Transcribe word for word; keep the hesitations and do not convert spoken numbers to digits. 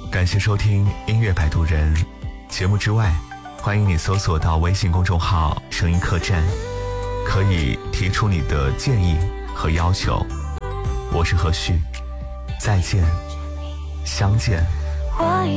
感谢收听音乐摆渡人节目之外，欢迎你搜索到微信公众号声音客栈，可以提出你的建议和要求。我是何旭，再见，相见。 我